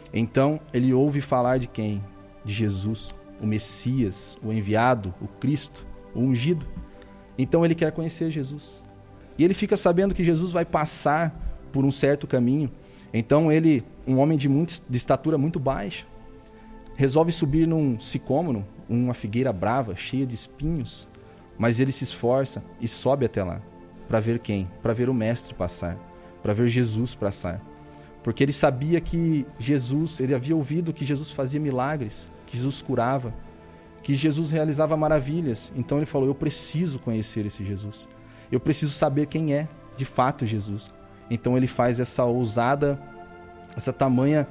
Então ele ouve falar de quem? De Jesus, o Messias, o enviado, o Cristo, o ungido. Então ele quer conhecer Jesus. E ele fica sabendo que Jesus vai passar por um certo caminho. Então ele, um homem de estatura muito baixa, resolve subir num sicômoro, uma figueira brava, cheia de espinhos. Mas ele se esforça e sobe até lá. Para ver quem? Para ver o Mestre passar. Para ver Jesus passar. Porque ele sabia que Jesus, ele havia ouvido que Jesus fazia milagres, que Jesus curava, que Jesus realizava maravilhas. Então ele falou, eu preciso conhecer esse Jesus. Eu preciso saber quem é, de fato, Jesus. Então ele faz essa ousada, essa tamanha...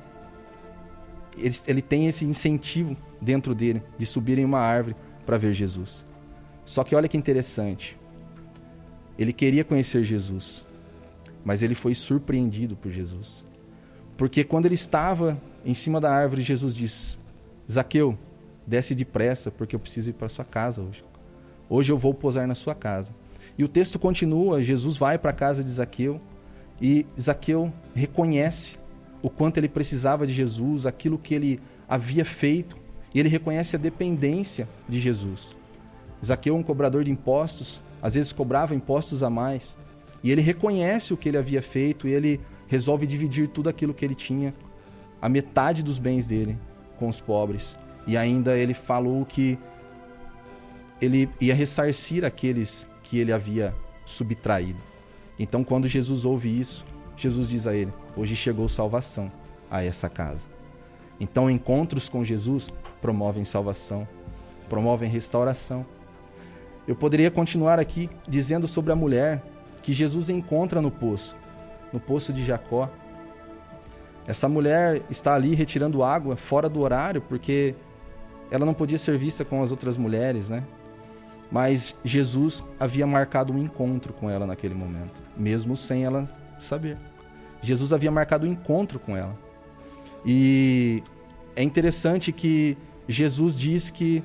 Ele tem esse incentivo dentro dele, de subir em uma árvore para ver Jesus. Só que olha que interessante. Ele queria conhecer Jesus, mas ele foi surpreendido por Jesus. Porque quando ele estava em cima da árvore, Jesus diz, Zaqueu, desce depressa, porque eu preciso ir para a sua casa hoje. Hoje eu vou pousar na sua casa. E o texto continua, Jesus vai para a casa de Zaqueu, e Zaqueu reconhece o quanto ele precisava de Jesus, aquilo que ele havia feito, e ele reconhece a dependência de Jesus. Zaqueu, um cobrador de impostos, às vezes cobrava impostos a mais, e ele reconhece o que ele havia feito, e ele resolve dividir tudo aquilo que ele tinha, a metade dos bens dele, com os pobres. E ainda ele falou que ele ia ressarcir aqueles que ele havia subtraído. Então, quando Jesus ouve isso, Jesus diz a ele, hoje chegou salvação a essa casa. Então, encontros com Jesus promovem salvação, promovem restauração. Eu poderia continuar aqui dizendo sobre a mulher que Jesus encontra no poço de Jacó. Essa mulher está ali retirando água fora do horário, porque ela não podia ser vista com as outras mulheres, né? Mas Jesus havia marcado um encontro com ela naquele momento, mesmo sem ela saber. Jesus havia marcado um encontro com ela. E é interessante que Jesus diz que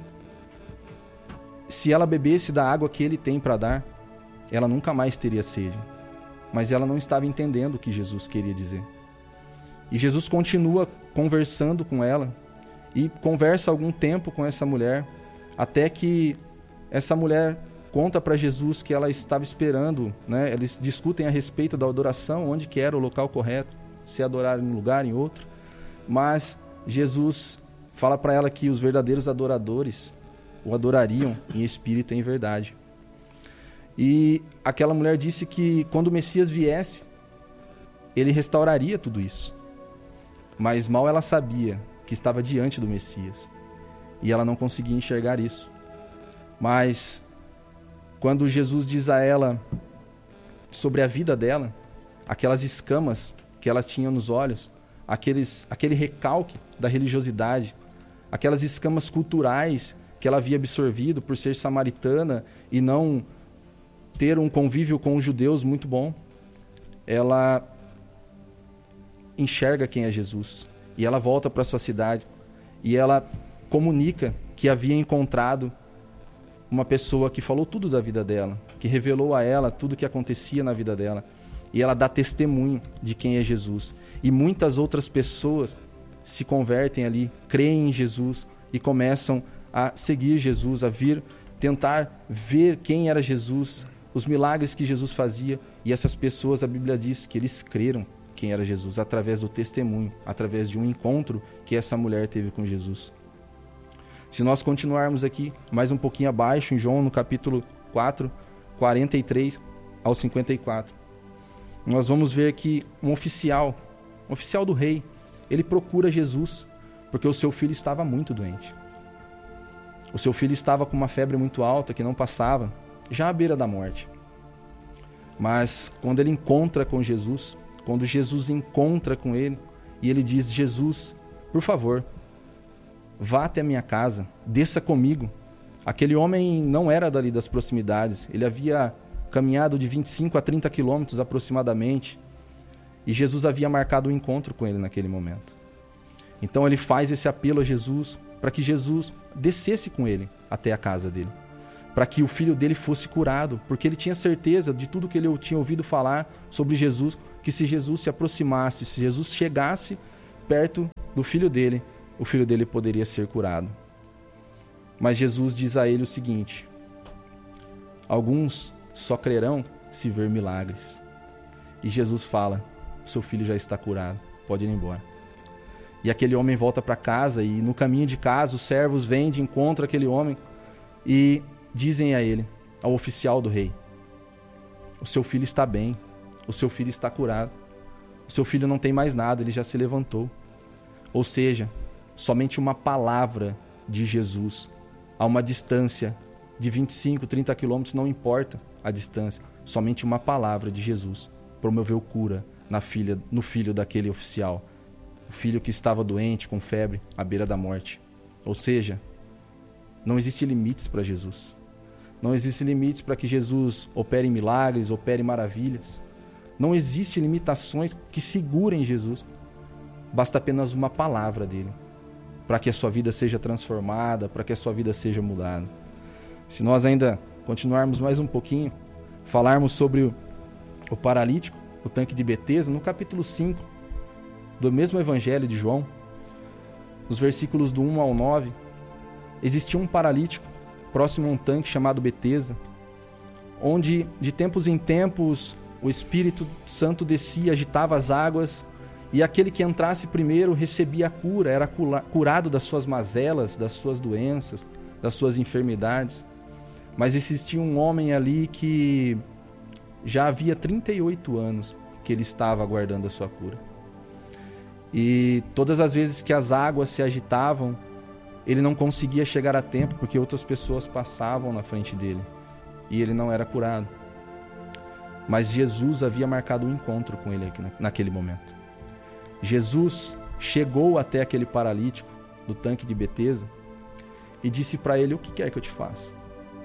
se ela bebesse da água que ele tem para dar, ela nunca mais teria sede. Mas ela não estava entendendo o que Jesus queria dizer. E Jesus continua conversando com ela e conversa algum tempo com essa mulher, até que essa mulher conta para Jesus que ela estava esperando, né? Eles discutem a respeito da adoração, onde que era o local correto, se adorar em um lugar, em outro. Mas Jesus fala para ela que os verdadeiros adoradores o adorariam em espírito e em verdade. E aquela mulher disse que quando o Messias viesse, ele restauraria tudo isso. Mas mal ela sabia que estava diante do Messias. E ela não conseguia enxergar isso. Mas quando Jesus diz a ela sobre a vida dela, aquelas escamas que ela tinha nos olhos, aquele recalque da religiosidade, aquelas escamas culturais que ela havia absorvido por ser samaritana e não ter um convívio com os judeus muito bom, ela enxerga quem é Jesus. E ela volta para sua cidade e ela comunica que havia encontrado uma pessoa que falou tudo da vida dela, que revelou a ela tudo o que acontecia na vida dela. E ela dá testemunho de quem é Jesus. E muitas outras pessoas se convertem ali, creem em Jesus e começam a seguir Jesus, a vir tentar ver quem era Jesus, os milagres que Jesus fazia. E essas pessoas, a Bíblia diz que eles creram quem era Jesus, através do testemunho, através de um encontro que essa mulher teve com Jesus. Se nós continuarmos aqui, mais um pouquinho abaixo, em João, no capítulo 4, 43 ao 54, nós vamos ver que um oficial do rei, ele procura Jesus, porque o seu filho estava muito doente. O seu filho estava com uma febre muito alta, que não passava, já à beira da morte. Mas quando ele encontra com Jesus, quando Jesus encontra com ele, e ele diz, Jesus, por favor, vá até a minha casa, desça comigo. Aquele homem não era dali das proximidades, ele havia caminhado de 25 a 30 quilômetros aproximadamente, e Jesus havia marcado um encontro com ele naquele momento. Então ele faz esse apelo a Jesus, para que Jesus descesse com ele até a casa dele, para que o filho dele fosse curado, porque ele tinha certeza de tudo que ele tinha ouvido falar sobre Jesus, que se Jesus se aproximasse, se Jesus chegasse perto do filho dele, o filho dele poderia ser curado. Mas Jesus diz a ele o seguinte: alguns só crerão se ver milagres. E Jesus fala: seu filho já está curado, pode ir embora. E aquele homem volta para casa, e no caminho de casa os servos vêm de encontro àquele homem e dizem a ele, ao oficial do rei: o seu filho está bem, o seu filho está curado, o seu filho não tem mais nada, ele já se levantou. Ou seja, somente uma palavra de Jesus, a uma distância de 25, 30 quilômetros, não importa a distância, somente uma palavra de Jesus promoveu cura no filho daquele oficial, o filho que estava doente, com febre, à beira da morte. Ou seja, não existem limites para Jesus. Não existem limites para que Jesus opere milagres, opere maravilhas. Não existem limitações que segurem Jesus. Basta apenas uma palavra dele para que a sua vida seja transformada, para que a sua vida seja mudada. Se nós ainda continuarmos mais um pouquinho, falarmos sobre o paralítico, o tanque de Betesda, no capítulo 5 do mesmo evangelho de João, nos versículos do 1 ao 9, existia um paralítico próximo a um tanque chamado Betesda, onde de tempos em tempos o Espírito Santo descia, agitava as águas, e aquele que entrasse primeiro recebia a cura, era curado das suas mazelas, das suas doenças, das suas enfermidades. Mas existia um homem ali que já havia 38 anos que ele estava aguardando a sua cura. E todas as vezes que as águas se agitavam, ele não conseguia chegar a tempo, porque outras pessoas passavam na frente dele, e ele não era curado. Mas Jesus havia marcado um encontro com ele naquele momento. Jesus chegou até aquele paralítico do tanque de Betesda e disse para ele: o que quer que eu te faça?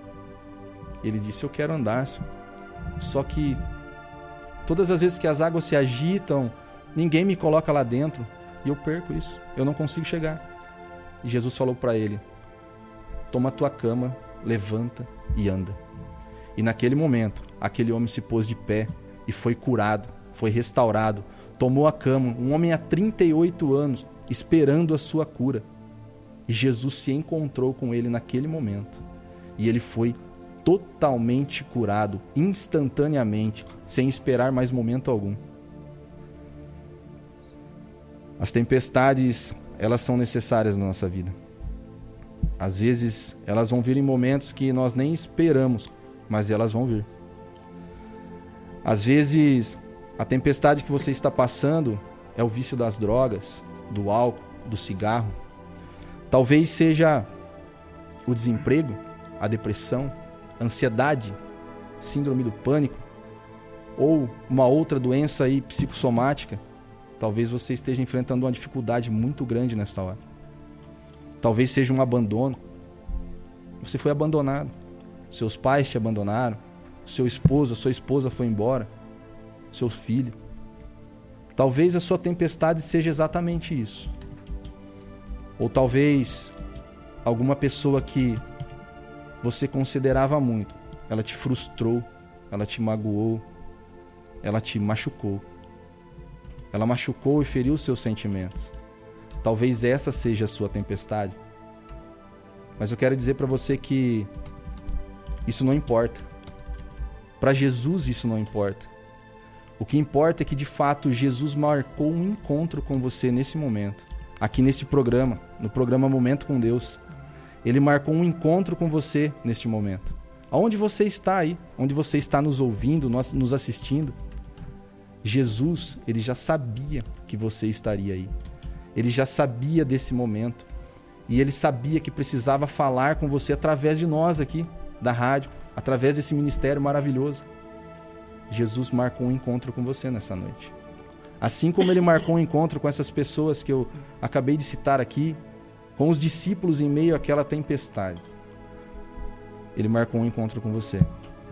Ele disse: eu quero andar, Senhor. Só que todas as vezes que as águas se agitam, ninguém me coloca lá dentro e eu perco isso, eu não consigo chegar. E Jesus falou para ele: toma a tua cama, levanta e anda. E naquele momento, aquele homem se pôs de pé e foi curado, foi restaurado, tomou a cama, um homem há 38 anos, esperando a sua cura. E Jesus se encontrou com ele naquele momento. E ele foi totalmente curado, instantaneamente, sem esperar mais momento algum. As tempestades, elas são necessárias na nossa vida. Às vezes, elas vão vir em momentos que nós nem esperamos, mas elas vão vir. Às vezes, a tempestade que você está passando é o vício das drogas, do álcool, do cigarro. Talvez seja o desemprego, a depressão, a ansiedade, síndrome do pânico, ou uma outra doença aí psicossomática. Talvez você esteja enfrentando uma dificuldade muito grande nesta hora. Talvez seja um abandono. Você foi abandonado. Seus pais te abandonaram. Seu esposo, a sua esposa foi embora. Seu filho. Talvez a sua tempestade seja exatamente isso. Ou talvez alguma pessoa que você considerava muito, ela te frustrou, ela te magoou, ela te machucou. Ela machucou e feriu os seus sentimentos. Talvez essa seja a sua tempestade. Mas eu quero dizer para você que isso não importa. Para Jesus isso não importa. O que importa é que de fato Jesus marcou um encontro com você nesse momento. Aqui neste programa, no programa Momento com Deus. Ele marcou um encontro com você neste momento. Aonde você está aí, onde você está nos ouvindo, nos assistindo, Jesus, ele já sabia que você estaria aí. Ele já sabia desse momento. E ele sabia que precisava falar com você através de nós aqui, da rádio, através desse ministério maravilhoso. Jesus marcou um encontro com você nessa noite. Assim como ele marcou um encontro com essas pessoas que eu acabei de citar aqui, com os discípulos em meio àquela tempestade. Ele marcou um encontro com você.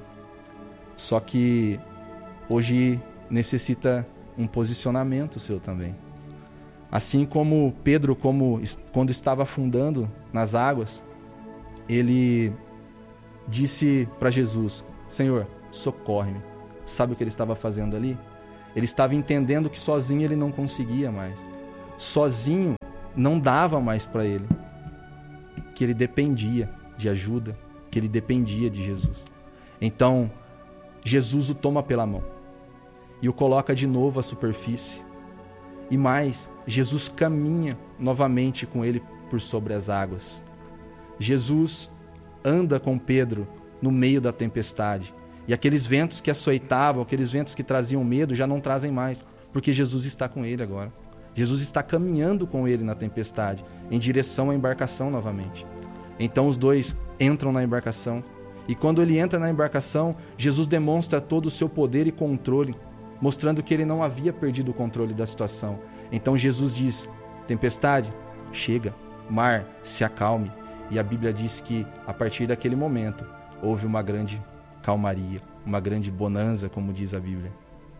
Só que hoje necessita um posicionamento seu também. Assim como Pedro, quando estava afundando nas águas, ele disse para Jesus: Senhor, socorre-me. Sabe o que ele estava fazendo ali? Ele estava entendendo que sozinho ele não conseguia mais. Sozinho não dava mais para ele, que ele dependia de ajuda, que ele dependia de Jesus. Então, Jesus o toma pela mão e o coloca de novo à superfície. E mais, Jesus caminha novamente com ele por sobre as águas. Jesus anda com Pedro no meio da tempestade. E aqueles ventos que açoitavam, aqueles ventos que traziam medo, já não trazem mais, porque Jesus está com ele agora. Jesus está caminhando com ele na tempestade, em direção à embarcação novamente. Então os dois entram na embarcação. E quando ele entra na embarcação, Jesus demonstra todo o seu poder e controle, mostrando que ele não havia perdido o controle da situação. Então Jesus diz: tempestade, chega, mar, se acalme. E a Bíblia diz que a partir daquele momento houve uma grande calmaria, uma grande bonança, como diz a Bíblia.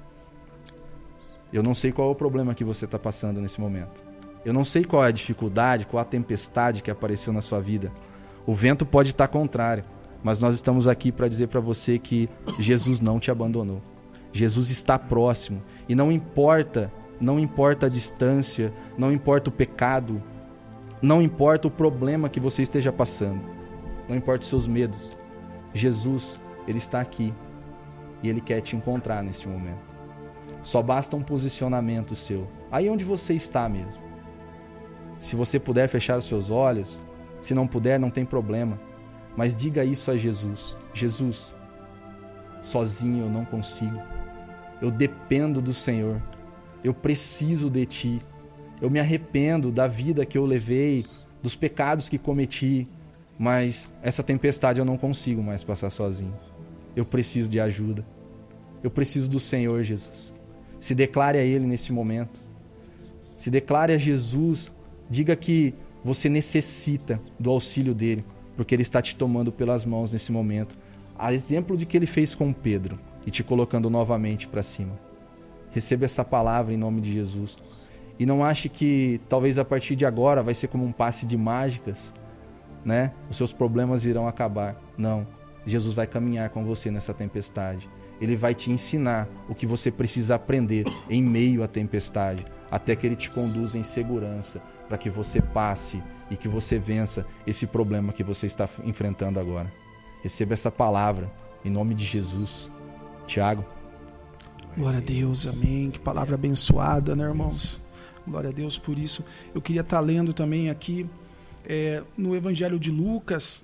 Eu não sei qual é o problema que você está passando nesse momento. Eu não sei qual é a dificuldade, qual a tempestade que apareceu na sua vida. O vento pode estar contrário, mas nós estamos aqui para dizer para você que Jesus não te abandonou. Jesus está próximo e não importa a distância, não importa o pecado, não importa o problema que você esteja passando, não importa os seus medos. Jesus, ele está aqui e ele quer te encontrar neste momento. Só basta um posicionamento seu, aí onde você está mesmo. Se você puder fechar os seus olhos, se não puder, não tem problema, mas diga isso a Jesus: Jesus, sozinho eu não consigo, eu dependo do Senhor, eu preciso de Ti, eu me arrependo da vida que eu levei, dos pecados que cometi, mas essa tempestade eu não consigo mais passar sozinho. Eu preciso de ajuda, eu preciso do Senhor, Jesus. Se declare a Ele nesse momento, se declare a Jesus, diga que você necessita do auxílio dEle, porque Ele está te tomando pelas mãos nesse momento, a exemplo de que Ele fez com Pedro, e te colocando novamente para cima. Receba essa palavra em nome de Jesus. E não ache que talvez a partir de agora vai ser como um passe de mágicas, né? Os seus problemas irão acabar. Não. Jesus vai caminhar com você nessa tempestade. Ele vai te ensinar o que você precisa aprender em meio à tempestade, até que Ele te conduza em segurança, para que você passe e que você vença esse problema que você está enfrentando agora. Receba essa palavra em nome de Jesus. Tiago. Glória a Deus, amém. Que palavra abençoada, né, irmãos? Glória a Deus por isso. Eu queria estar lendo também aqui no Evangelho de Lucas,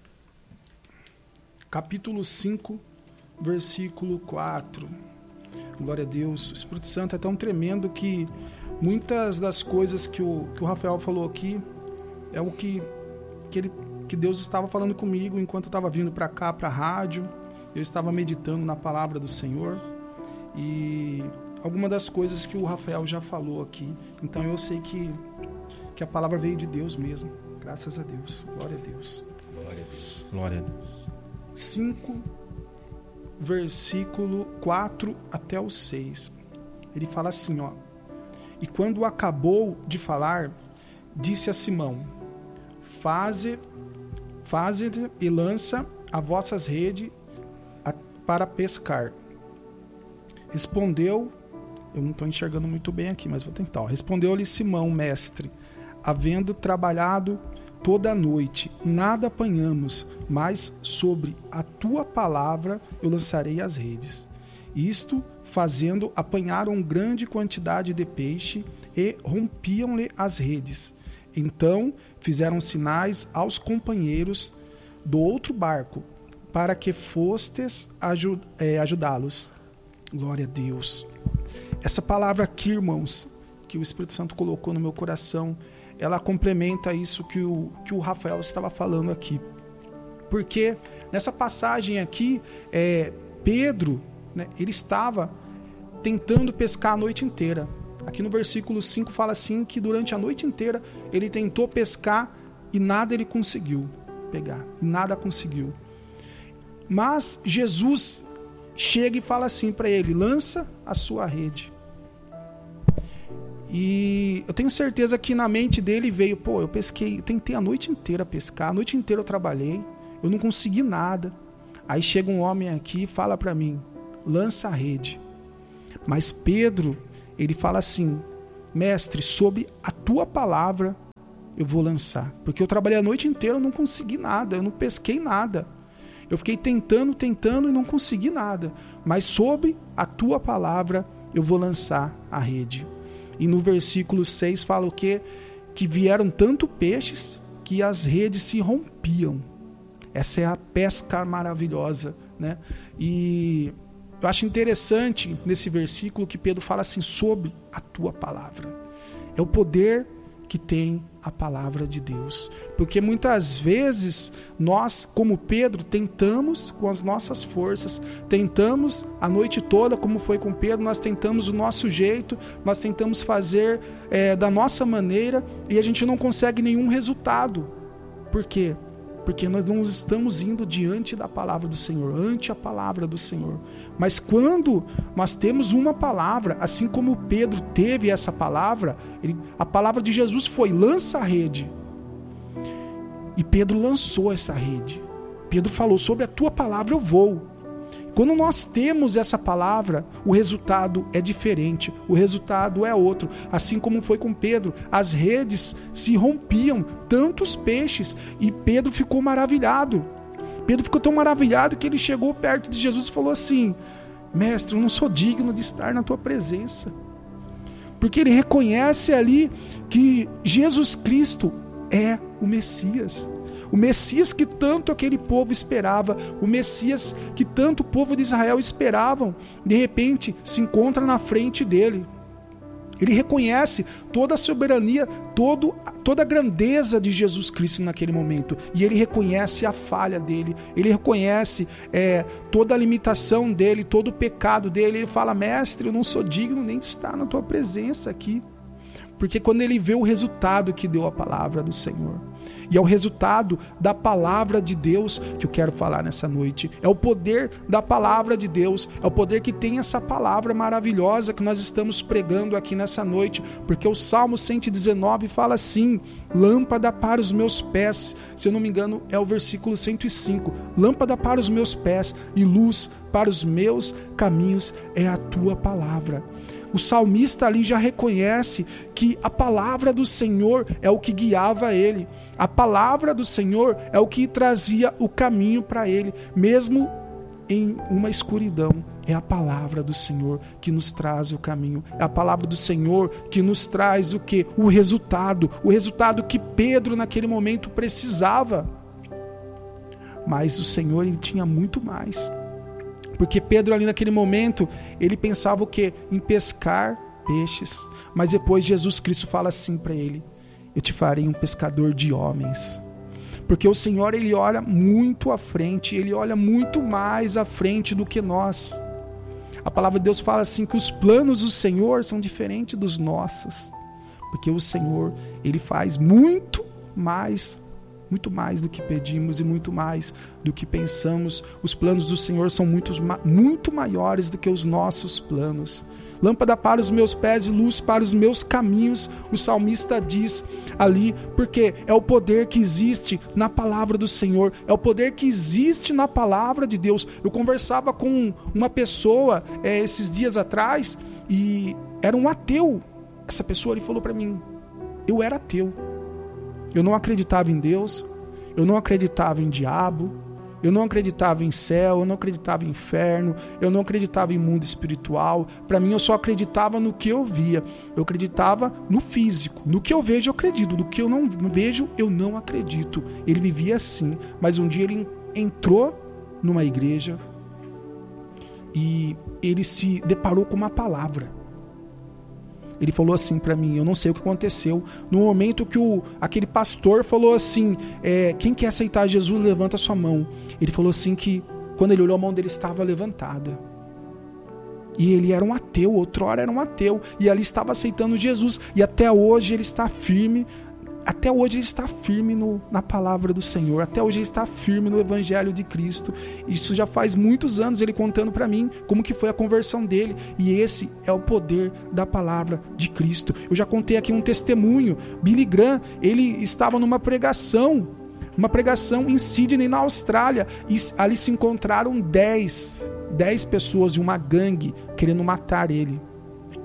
capítulo 5, versículo 4. Glória a Deus. O Espírito Santo é tão tremendo que muitas das coisas que o Rafael falou aqui é o que Deus estava falando comigo enquanto eu estava vindo para cá, para a rádio. Eu estava meditando na palavra do Senhor e algumas das coisas que o Rafael já falou aqui. Então eu sei que a palavra veio de Deus mesmo. Graças a Deus. Glória a Deus. Glória a Deus. Glória a Deus. 5, versículo 4 até o 6. Ele fala assim, ó: e quando acabou de falar, disse a Simão: Faze e lança as vossas redes para pescar. Respondeu, eu não estou enxergando muito bem aqui, mas vou tentar. Respondeu-lhe Simão: Mestre, havendo trabalhado toda a noite, nada apanhamos, mas sobre a tua palavra eu lançarei as redes. Isto fazendo, apanharam grande quantidade de peixe e rompiam-lhe as redes. Então fizeram sinais aos companheiros do outro barco, para que fostes ajudá-los. Glória a Deus. Essa palavra aqui, irmãos, que o Espírito Santo colocou no meu coração, ela complementa isso que o Rafael estava falando aqui. Porque nessa passagem aqui, Pedro, né, ele estava tentando pescar a noite inteira. Aqui no versículo 5 fala assim que durante a noite inteira ele tentou pescar e nada ele conseguiu pegar, e nada conseguiu. Mas Jesus chega e fala assim para ele: lança a sua rede. E eu tenho certeza que na mente dele veio: pô, eu pesquei, tentei a noite inteira pescar, a noite inteira eu trabalhei, eu não consegui nada. Aí chega um homem aqui e fala para mim: lança a rede. Mas Pedro, ele fala assim: mestre, sob a tua palavra eu vou lançar. Porque eu trabalhei a noite inteira, eu não consegui nada, eu não pesquei nada. Eu fiquei tentando e não consegui nada. Mas sobre a tua palavra eu vou lançar a rede. E no versículo 6 fala o quê? Que vieram tanto peixes que as redes se rompiam. Essa é a pesca maravilhosa, né? E eu acho interessante nesse versículo que Pedro fala assim, sobre a tua palavra. É o poder que tem a palavra de Deus. Porque muitas vezes nós, como Pedro, tentamos com as nossas forças, tentamos a noite toda, como foi com Pedro, nós tentamos o nosso jeito, nós tentamos fazer da nossa maneira e a gente não consegue nenhum resultado. Por quê? Porque nós não estamos indo diante da palavra do Senhor, ante a palavra do Senhor. Mas quando nós temos uma palavra, assim como Pedro teve essa palavra, a palavra de Jesus foi, lança a rede. E Pedro lançou essa rede. Pedro falou, sobre a tua palavra eu vou. Quando nós temos essa palavra, o resultado é diferente, o resultado é outro. Assim como foi com Pedro, as redes se rompiam, tantos peixes, e Pedro ficou maravilhado. Pedro ficou tão maravilhado que ele chegou perto de Jesus e falou assim, mestre, eu não sou digno de estar na tua presença. Porque ele reconhece ali que Jesus Cristo é o Messias. O Messias que tanto aquele povo esperava, o Messias que tanto o povo de Israel esperavam, de repente se encontra na frente dele. Ele reconhece toda a soberania, toda a grandeza de Jesus Cristo naquele momento. E ele reconhece a falha dele, ele reconhece toda a limitação dele, todo o pecado dele. Ele fala, mestre, eu não sou digno nem de estar na tua presença aqui. Porque quando ele vê o resultado que deu a palavra do Senhor, e é o resultado da palavra de Deus que eu quero falar nessa noite, é o poder da palavra de Deus, é o poder que tem essa palavra maravilhosa que nós estamos pregando aqui nessa noite, porque o Salmo 119 fala assim, lâmpada para os meus pés, se eu não me engano é o versículo 105, lâmpada para os meus pés e luz para os meus caminhos é a tua palavra. O salmista ali já reconhece que a palavra do Senhor é o que guiava ele. A palavra do Senhor é o que trazia o caminho para ele, mesmo em uma escuridão. É a palavra do Senhor que nos traz o caminho. É a palavra do Senhor que nos traz o quê? O resultado que Pedro naquele momento precisava. Mas o Senhor, ele tinha muito mais. Porque Pedro ali naquele momento, ele pensava o quê? Em pescar peixes. Mas depois Jesus Cristo fala assim para ele, eu te farei um pescador de homens. Porque o Senhor, ele olha muito à frente, ele olha muito mais à frente do que nós. A palavra de Deus fala assim que os planos do Senhor são diferentes dos nossos. Porque o Senhor, ele faz muito mais do que pedimos e muito mais do que pensamos. Os planos do Senhor são muito maiores do que os nossos planos. Lâmpada para os meus pés e luz para os meus caminhos, o salmista diz ali, porque é o poder que existe na palavra do Senhor, é o poder que existe na palavra de Deus. Eu conversava com uma pessoa esses dias atrás e era um ateu. Essa pessoa, ele falou para mim, eu era ateu. Eu não acreditava em Deus, eu não acreditava em diabo, eu não acreditava em céu, eu não acreditava em inferno, eu não acreditava em mundo espiritual. Para mim, eu só acreditava no que eu via. Eu acreditava no físico. No que eu vejo, eu acredito. No que eu não vejo, eu não acredito. Ele vivia assim. Mas um dia ele entrou numa igreja e ele se deparou com uma palavra. Ele falou assim para mim, eu não sei o que aconteceu. No momento que aquele pastor falou assim, quem quer aceitar Jesus, levanta a sua mão. Ele falou assim que quando ele olhou, a mão dele estava levantada. E ele era um ateu, outrora era um ateu. E ali estava aceitando Jesus. E até hoje ele está firme. Até hoje ele está firme na palavra do Senhor. Até hoje ele está firme no Evangelho de Cristo. Isso já faz muitos anos ele contando para mim como que foi a conversão dele. E esse é o poder da palavra de Cristo. Eu já contei aqui um testemunho. Billy Graham, ele estava numa pregação em Sydney, na Austrália. E ali se encontraram 10 pessoas de uma gangue querendo matar ele.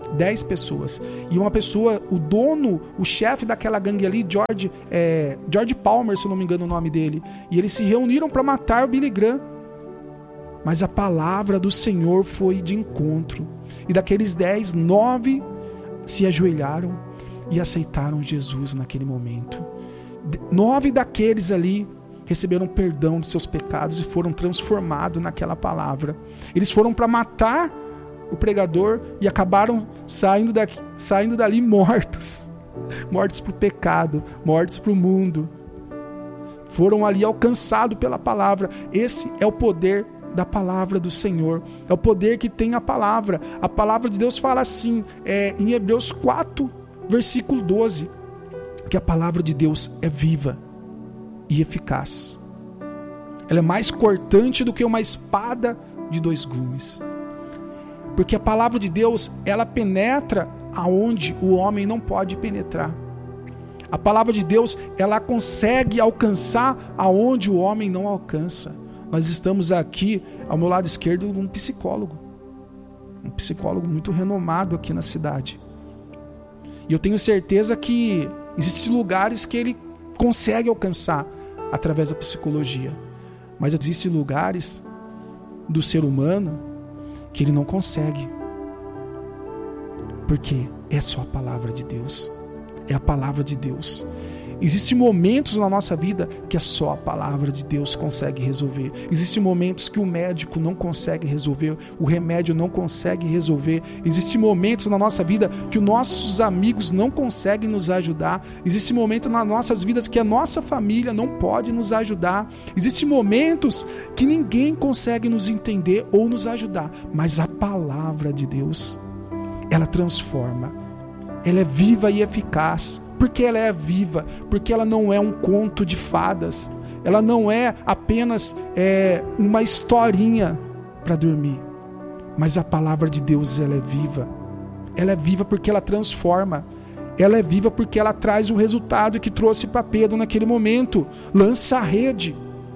10 pessoas. E uma pessoa, o dono, o chefe daquela gangue ali, George Palmer, se eu não me engano o nome dele. E eles se reuniram para matar o Billy Graham. Mas a palavra do Senhor foi de encontro. E daqueles 10, 9 se ajoelharam e aceitaram Jesus naquele momento. 9 daqueles ali receberam perdão dos seus pecados e foram transformados naquela palavra. Eles foram para matar o pregador e acabaram saindo dali mortos. Mortos para o pecado, mortos para o mundo. Foram ali alcançados pela palavra. Esse é o poder da palavra do Senhor. É o poder que tem a palavra. A palavra de Deus fala assim, em Hebreus 4, versículo 12, que a palavra de Deus é viva e eficaz. Ela é mais cortante do que uma espada de 2 gumes. Porque a palavra de Deus, ela penetra aonde o homem não pode penetrar. A palavra de Deus, ela consegue alcançar aonde o homem não alcança. Nós estamos aqui, ao meu lado esquerdo, um psicólogo muito renomado aqui na cidade. E eu tenho certeza que existem lugares que ele consegue alcançar através da psicologia. Mas existem lugares do ser humano que ele não consegue. Porque é só a palavra de Deus. É a palavra de Deus. Existem momentos na nossa vida que é só a palavra de Deus consegue resolver. Existem momentos que o médico não consegue resolver, o remédio não consegue resolver. Existem momentos na nossa vida que os nossos amigos não conseguem nos ajudar. Existem momentos nas nossas vidas que a nossa família não pode nos ajudar. Existem momentos que ninguém consegue nos entender ou nos ajudar. Mas a palavra de Deus, ela transforma. Ela é viva e eficaz. Porque ela é viva, porque ela não é um conto de fadas, ela não é apenas uma historinha para dormir, mas a palavra de Deus, ela é viva porque ela transforma, ela é viva porque ela traz o resultado que trouxe para Pedro naquele momento. Lança a rede,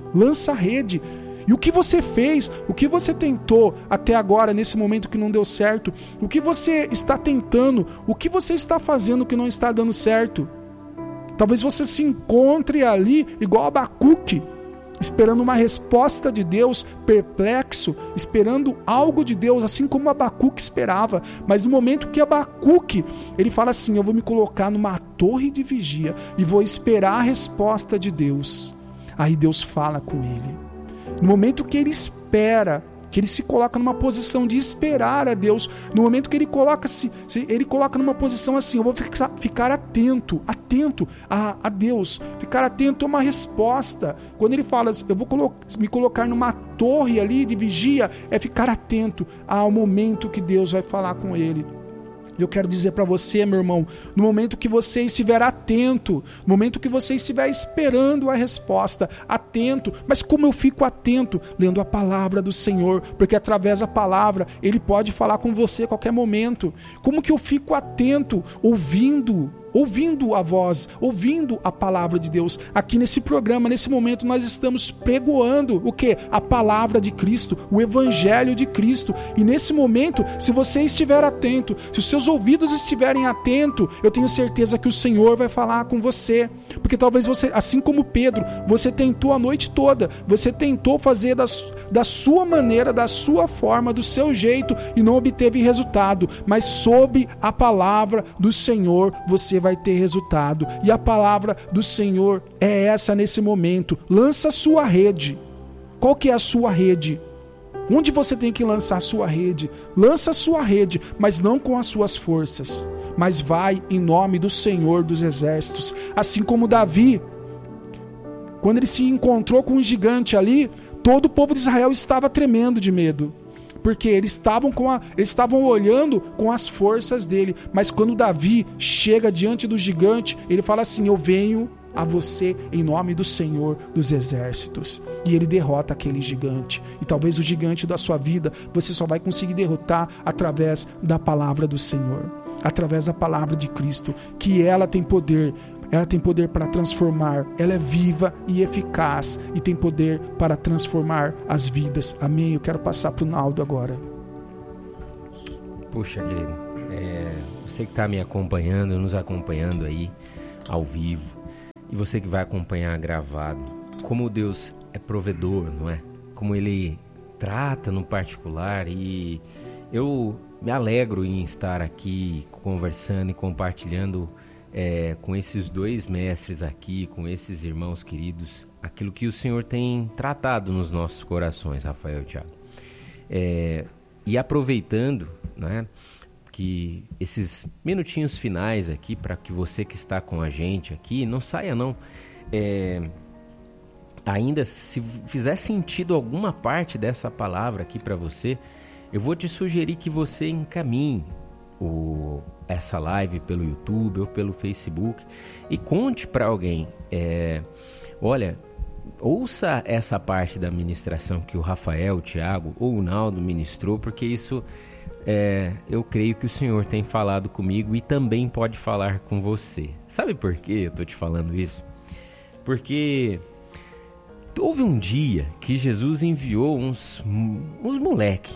e o que você fez, o que você tentou até agora, nesse momento que não deu certo, o que você está tentando, o que você está fazendo que não está dando certo. Talvez você se encontre ali igual Abacuque, esperando uma resposta de Deus, perplexo, esperando algo de Deus, assim como Abacuque esperava. Mas no momento que Abacuque, ele fala assim, eu vou me colocar numa torre de vigia e vou esperar a resposta de Deus. Aí Deus fala com ele. No momento que ele espera, que ele se coloca numa posição de esperar a Deus, no momento que ele coloca numa posição assim, eu vou ficar atento a Deus, ficar atento a uma resposta. Quando ele fala, eu vou me colocar numa torre ali de vigia, é ficar atento ao momento que Deus vai falar com ele. Eu quero dizer para você, meu irmão, no momento que você estiver atento, no momento que você estiver esperando a resposta, atento. Mas como eu fico atento? Lendo a palavra do Senhor, porque através da palavra Ele pode falar com você a qualquer momento. Como que eu fico atento? Ouvindo a voz, ouvindo a palavra de Deus. Aqui nesse programa, nesse momento, nós estamos pregoando o quê? A palavra de Cristo, o Evangelho de Cristo. E nesse momento, se você estiver atento, se os seus ouvidos estiverem atentos, eu tenho certeza que o Senhor vai falar com você. Porque talvez você, assim como Pedro, você tentou a noite toda, você tentou fazer da sua maneira, da sua forma, do seu jeito e não obteve resultado. Mas sob a palavra do Senhor, você vai ter resultado. E a palavra do Senhor é essa nesse momento. Lança a sua rede. Qual que é a sua rede? Onde você tem que lançar a sua rede? Lança a sua rede, mas não com as suas forças, mas vai em nome do Senhor dos Exércitos. Assim como Davi, quando ele se encontrou com um gigante ali, todo o povo de Israel estava tremendo de medo. Porque eles estavam olhando com as forças dele. Mas quando Davi chega diante do gigante, ele fala assim, eu venho a você em nome do Senhor dos Exércitos. E ele derrota aquele gigante. E talvez o gigante da sua vida, você só vai conseguir derrotar através da palavra do Senhor. Através da palavra de Cristo. Que ela tem poder. Ela tem poder para transformar, ela é viva e eficaz e tem poder para transformar as vidas. Amém? Eu quero passar para o Naldo agora. Puxa, querido, Você que está me acompanhando, nos acompanhando aí ao vivo, e você que vai acompanhar gravado, como Deus é provedor, não é? Como Ele trata no particular, e eu me alegro em estar aqui conversando e compartilhando com esses dois mestres aqui, com esses irmãos queridos, aquilo que o Senhor tem tratado nos nossos corações, Rafael e Thiago. E aproveitando, né, que esses minutinhos finais aqui, para que você que está com a gente aqui, não saia não. Ainda, se fizer sentido alguma parte dessa palavra aqui para você, eu vou te sugerir que você encaminhe essa live pelo YouTube ou pelo Facebook e conte para alguém. Olha, ouça essa parte da ministração que o Rafael, o Thiago ou o Naldo ministrou, porque isso eu creio que o Senhor tem falado comigo e também pode falar com você. Sabe por que eu estou te falando isso? Porque houve um dia que Jesus enviou uns moleque,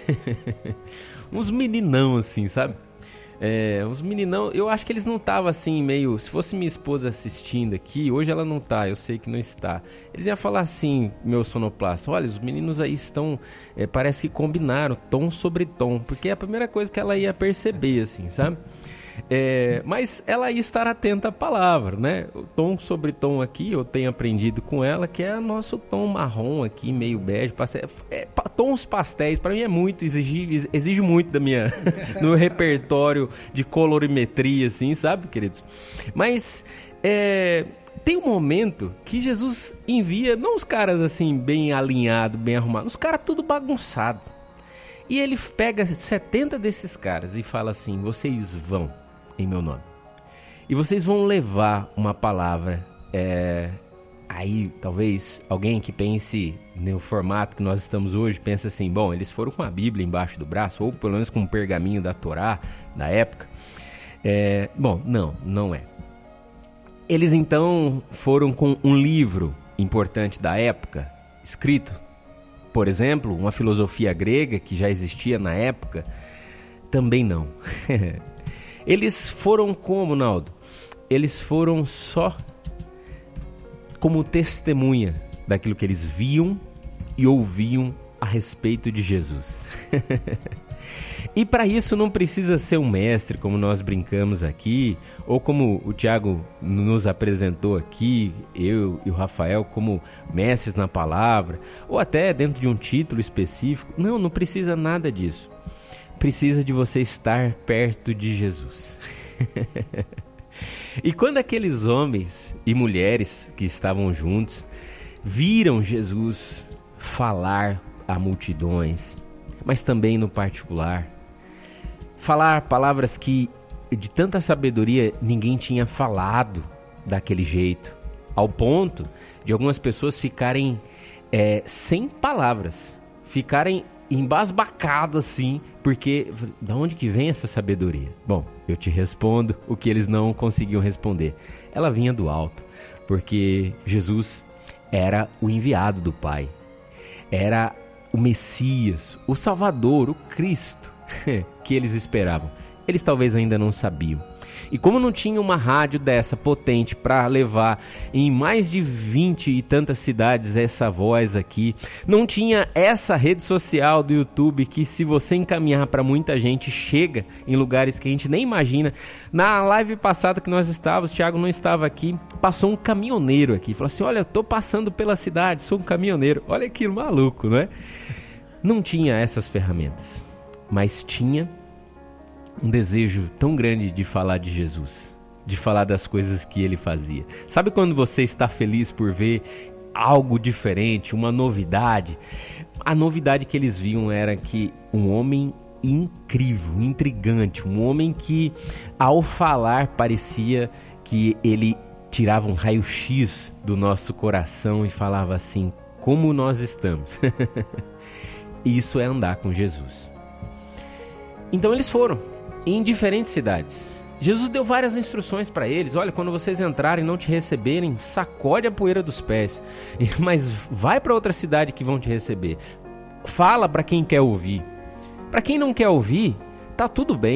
uns meninão assim, sabe? Uns meninão, eu acho que eles não estavam assim meio... Se fosse minha esposa assistindo aqui, hoje ela não tá, eu sei que não está. Eles iam falar assim, meu sonoplasta: olha, os meninos aí estão... parece que combinaram tom sobre tom, porque é a primeira coisa que ela ia perceber, assim, sabe? Mas ela ia estar atenta à palavra, né? O tom sobre tom aqui, eu tenho aprendido com ela, que é o nosso tom marrom aqui, meio bege, tons pastéis, para mim é muito, exige muito da minha, no meu repertório de colorimetria, assim, sabe, queridos? Mas tem um momento que Jesus envia, não os caras assim, bem alinhados, bem arrumados, os caras tudo bagunçado. E ele pega 70 desses caras e fala assim: vocês vão em meu nome, e vocês vão levar uma palavra. Aí talvez alguém que pense no formato que nós estamos hoje, pense assim: bom, eles foram com a Bíblia embaixo do braço, ou pelo menos com um pergaminho da Torá da época. Bom, não é. Eles então foram com um livro importante da época, escrito, por exemplo, uma filosofia grega que já existia na época. Também não. Eles foram como, Naldo? Eles foram só como testemunha daquilo que eles viam e ouviam a respeito de Jesus. E para isso não precisa ser um mestre, como nós brincamos aqui, ou como o Thiago nos apresentou aqui, eu e o Rafael, como mestres na palavra, ou até dentro de um título específico. Não precisa nada disso. Precisa de você estar perto de Jesus. E quando aqueles homens e mulheres que estavam juntos viram Jesus falar a multidões, mas também no particular, falar palavras que de tanta sabedoria ninguém tinha falado daquele jeito, ao ponto de algumas pessoas ficarem sem palavras, ficarem embasbacados assim, porque de onde que vem essa sabedoria? Bom, eu te respondo o que eles não conseguiam responder. Ela vinha do alto, porque Jesus era o enviado do Pai, era o Messias, o Salvador, o Cristo que eles esperavam. Eles talvez ainda não sabiam. E como não tinha uma rádio dessa potente para levar em mais de 20 e tantas cidades essa voz aqui, não tinha essa rede social do YouTube que, se você encaminhar para muita gente, chega em lugares que a gente nem imagina. Na live passada que nós estávamos, o Thiago não estava aqui, passou um caminhoneiro aqui, falou assim: olha, eu estou passando pela cidade, sou um caminhoneiro. Olha aquilo maluco, não é? Não tinha essas ferramentas, mas tinha um desejo tão grande de falar de Jesus, de falar das coisas que ele fazia. Sabe quando você está feliz por ver algo diferente, uma novidade? A novidade que eles viam era que um homem incrível, intrigante, um homem que ao falar parecia que ele tirava um raio-x do nosso coração e falava assim: como nós estamos? Isso é andar com Jesus. Então eles foram em diferentes cidades. Jesus deu várias instruções para eles: olha, quando vocês entrarem e não te receberem, sacode a poeira dos pés, mas vai para outra cidade que vão te receber. Fala para quem quer ouvir. Para quem não quer ouvir, tá tudo bem.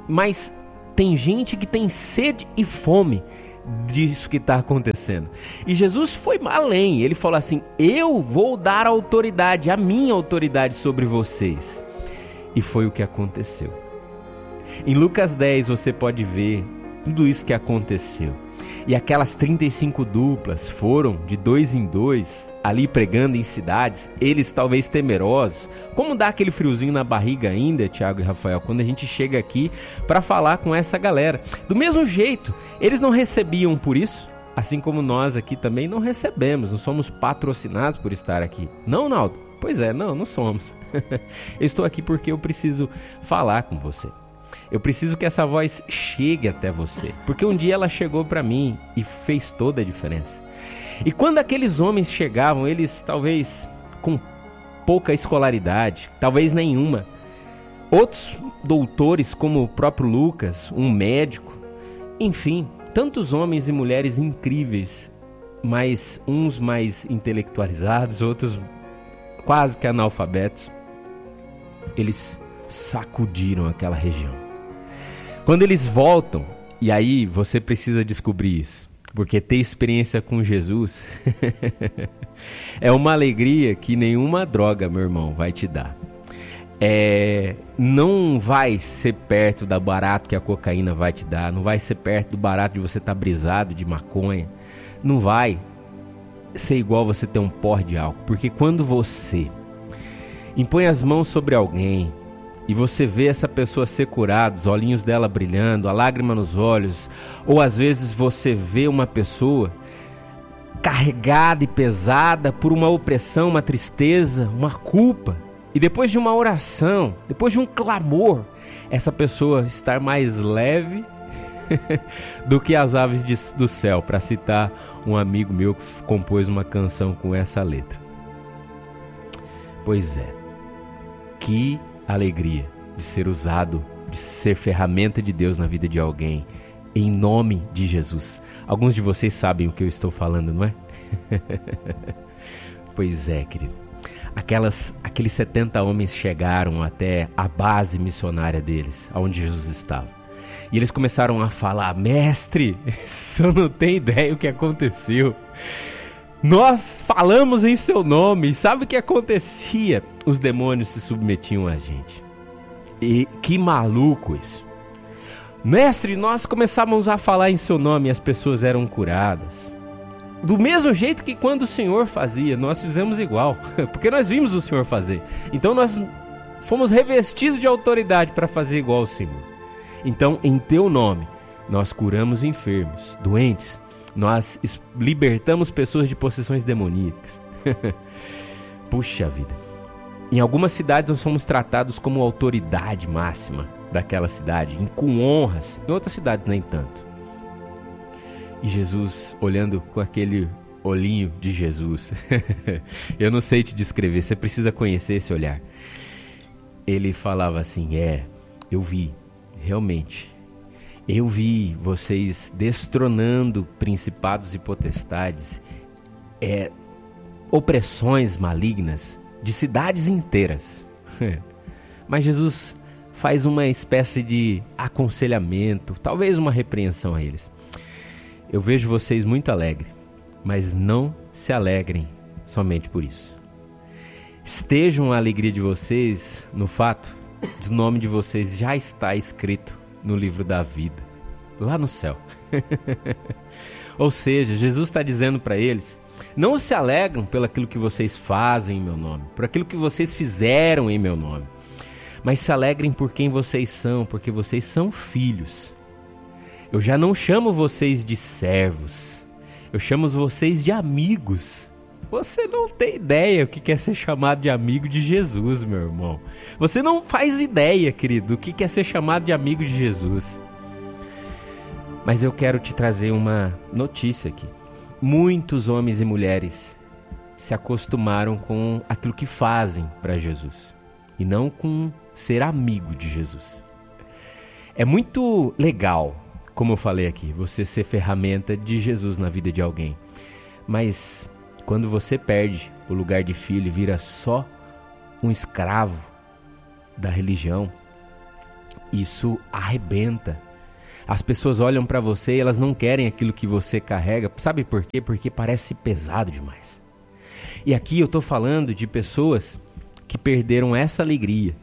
mas tem gente que tem sede e fome disso que está acontecendo. E Jesus foi além, ele falou assim: eu vou dar autoridade, a minha autoridade sobre vocês. E foi o que aconteceu. Em Lucas 10 você pode ver tudo isso que aconteceu. E aquelas 35 duplas foram de 2 em 2, ali pregando em cidades, eles talvez temerosos. Como dá aquele friozinho na barriga ainda, Tiago e Rafael, quando a gente chega aqui para falar com essa galera. Do mesmo jeito, eles não recebiam por isso, assim como nós aqui também não recebemos, não somos patrocinados por estar aqui. Não, Naldo? Pois é, não somos. Eu estou aqui porque eu preciso falar com você. Eu preciso que essa voz chegue até você, porque um dia ela chegou para mim e fez toda a diferença. E quando aqueles homens chegavam, eles talvez com pouca escolaridade, talvez nenhuma, outros doutores como o próprio Lucas, um médico, enfim, tantos homens e mulheres incríveis, mas uns mais intelectualizados, outros quase que analfabetos, eles sacudiram aquela região. Quando eles voltam, e aí você precisa descobrir isso, porque ter experiência com Jesus é uma alegria que nenhuma droga, meu irmão, vai te dar. Não vai ser perto do barato que a cocaína vai te dar, não vai ser perto do barato de você estar brisado de maconha, não vai ser igual você ter um porre de álcool, porque quando você impõe as mãos sobre alguém, e você vê essa pessoa ser curada, os olhinhos dela brilhando, a lágrima nos olhos, ou às vezes você vê uma pessoa carregada e pesada por uma opressão, uma tristeza, uma culpa, e depois de uma oração, depois de um clamor, essa pessoa estar mais leve do que as aves do céu, para citar um amigo meu que compôs uma canção com essa letra. Pois é, que alegria de ser usado, de ser ferramenta de Deus na vida de alguém, em nome de Jesus. Alguns de vocês sabem o que eu estou falando, não é? Pois é, querido. Aqueles 70 homens chegaram até a base missionária deles, onde Jesus estava. E eles começaram a falar: mestre, você não tem ideia o que aconteceu. Nós falamos em seu nome, e sabe o que acontecia? Os demônios se submetiam a gente. E que maluco isso. Mestre, nós começamos a falar em seu nome e as pessoas eram curadas. Do mesmo jeito que quando o Senhor fazia, nós fizemos igual, porque nós vimos o Senhor fazer. Então nós fomos revestidos de autoridade para fazer igual ao Senhor. Então, em teu nome, nós curamos enfermos, doentes, nós libertamos pessoas de possessões demoníacas. Puxa vida. Em algumas cidades nós somos tratados como autoridade máxima daquela cidade, com honras. Em outras cidades nem tanto. E Jesus, olhando com aquele olhinho de Jesus, eu não sei te descrever, você precisa conhecer esse olhar. Ele falava assim: eu vi, realmente. Eu vi vocês destronando principados e potestades, opressões malignas de cidades inteiras. Mas Jesus faz uma espécie de aconselhamento, talvez uma repreensão a eles. Eu vejo vocês muito alegres, mas não se alegrem somente por isso. Estejam a alegria de vocês no fato de o nome de vocês já está escrito no livro da vida, lá no céu. Ou seja, Jesus está dizendo para eles: não se alegram pelo aquilo que vocês fazem em meu nome, por aquilo que vocês fizeram em meu nome, mas se alegrem por quem vocês são, porque vocês são filhos. Eu já não chamo vocês de servos, eu chamo vocês de amigos. Você não tem ideia o que é ser chamado de amigo de Jesus, meu irmão. Você não faz ideia, querido, o que é ser chamado de amigo de Jesus. Mas eu quero te trazer uma notícia aqui. Muitos homens e mulheres se acostumaram com aquilo que fazem para Jesus e não com ser amigo de Jesus. É muito legal, como eu falei aqui, você ser ferramenta de Jesus na vida de alguém. Mas quando você perde o lugar de filho e vira só um escravo da religião, isso arrebenta. As pessoas olham para você e elas não querem aquilo que você carrega. Sabe por quê? Porque parece pesado demais. E aqui eu estou falando de pessoas que perderam essa alegria.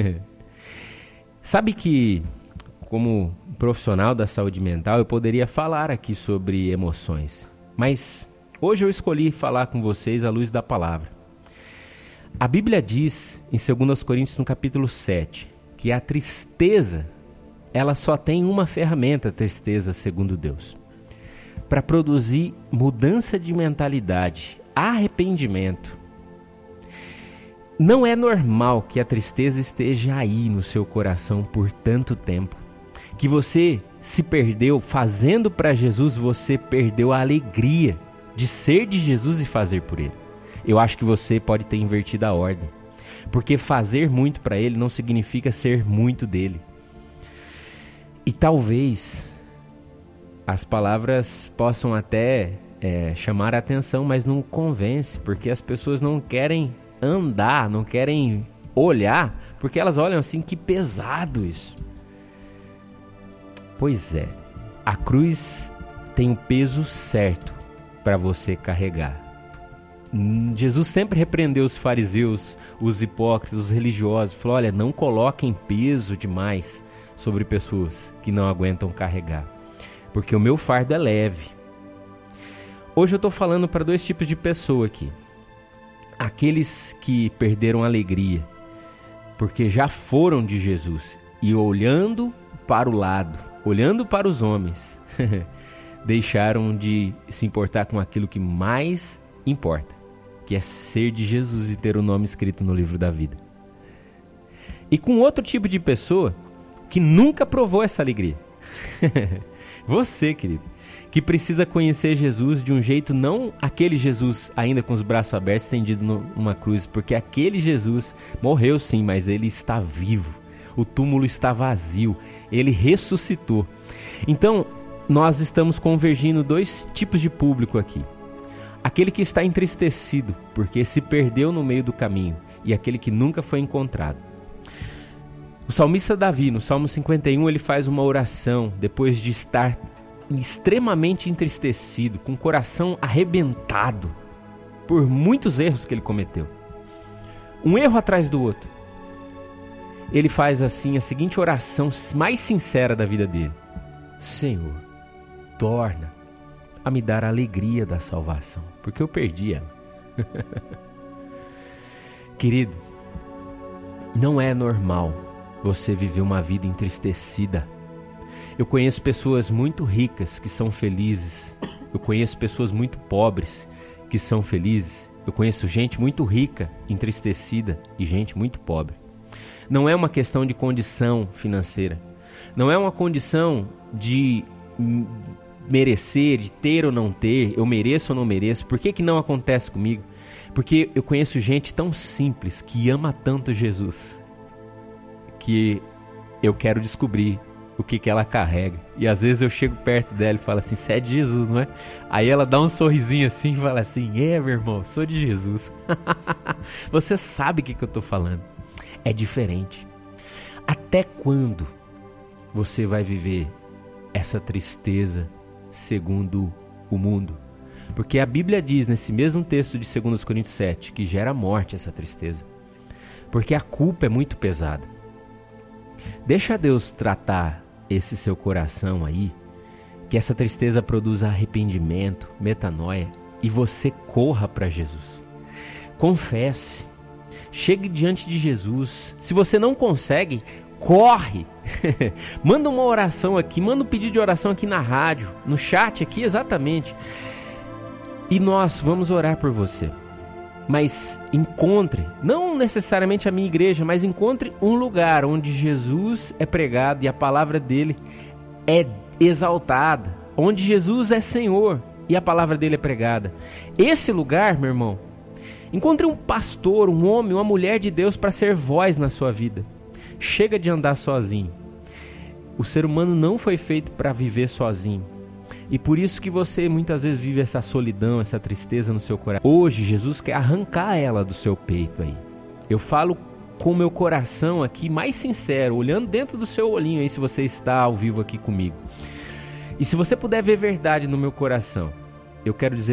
Sabe que, como profissional da saúde mental, eu poderia falar aqui sobre emoções. Mas hoje eu escolhi falar com vocês à luz da palavra. A Bíblia diz, em 2 Coríntios, no capítulo 7, que a tristeza, ela só tem uma ferramenta, a tristeza, segundo Deus, para produzir mudança de mentalidade, arrependimento. Não é normal que a tristeza esteja aí no seu coração por tanto tempo, que você se perdeu fazendo para Jesus, você perdeu a alegria de ser de Jesus e fazer por Ele. Eu acho que você pode ter invertido a ordem, porque fazer muito para Ele não significa ser muito dele. E talvez as palavras possam até chamar a atenção, mas não convence, porque as pessoas não querem andar, não querem olhar, porque elas olham assim, que pesado isso. Pois é, a cruz tem o peso certo para você carregar. Jesus sempre repreendeu os fariseus, os hipócritas, os religiosos, falou: olha, não coloquem peso demais sobre pessoas que não aguentam carregar, porque o meu fardo é leve. Hoje eu estou falando para dois tipos de pessoa aqui. Aqueles que perderam a alegria, porque já foram de Jesus e olhando para o lado, olhando para os homens, deixaram de se importar com aquilo que mais importa, que é ser de Jesus e ter o nome escrito no livro da vida. E com outro tipo de pessoa que nunca provou essa alegria. Você, querido, que precisa conhecer Jesus de um jeito, não aquele Jesus ainda com os braços abertos, estendido numa cruz, porque aquele Jesus morreu sim, mas ele está vivo. O túmulo está vazio, ele ressuscitou. Então, nós estamos convergindo dois tipos de público aqui. Aquele que está entristecido, porque se perdeu no meio do caminho, e aquele que nunca foi encontrado. O salmista Davi, no Salmo 51, ele faz uma oração depois de estar extremamente entristecido, com o coração arrebentado por muitos erros que ele cometeu. Um erro atrás do outro. Ele faz assim a seguinte oração mais sincera da vida dele: Senhor, torna a me dar a alegria da salvação, porque eu perdi ela. Querido, não é normal você viver uma vida entristecida. Eu conheço pessoas muito ricas que são felizes. Eu conheço pessoas muito pobres que são felizes. Eu conheço gente muito rica, entristecida, e gente muito pobre. Não é uma questão de condição financeira. Não é uma condição de merecer, de ter ou não ter, eu mereço ou não mereço. Por que não acontece comigo? Porque eu conheço gente tão simples, que ama tanto Jesus, que eu quero descobrir o que ela carrega. E às vezes eu chego perto dela e falo assim: você é de Jesus, não é? Aí ela dá um sorrisinho assim e fala assim: meu irmão, sou de Jesus. Você sabe o que eu estou falando. É diferente. Até quando você vai viver essa tristeza segundo o mundo? Porque a Bíblia diz nesse mesmo texto de 2 Coríntios 7 que gera morte essa tristeza. Porque a culpa é muito pesada. Deixa Deus tratar esse seu coração aí, que essa tristeza produza arrependimento, metanoia, e você corra para Jesus. Confesse. Chegue diante de Jesus. Se você não consegue, corre. Manda uma oração aqui, manda um pedido de oração aqui na rádio, no chat aqui, exatamente. E nós vamos orar por você. Mas encontre, não necessariamente a minha igreja, mas encontre um lugar onde Jesus é pregado e a palavra dele é exaltada, onde Jesus é Senhor e a palavra dele é pregada. Esse lugar, meu irmão, encontre um pastor, um homem, uma mulher de Deus para ser voz na sua vida. Chega de andar sozinho. O ser humano não foi feito para viver sozinho. E por isso que você muitas vezes vive essa solidão, essa tristeza no seu coração. Hoje Jesus quer arrancar ela do seu peito aí. Eu falo com o meu coração aqui mais sincero, olhando dentro do seu olhinho aí, se você está ao vivo aqui comigo. E se você puder ver verdade no meu coração, eu quero dizer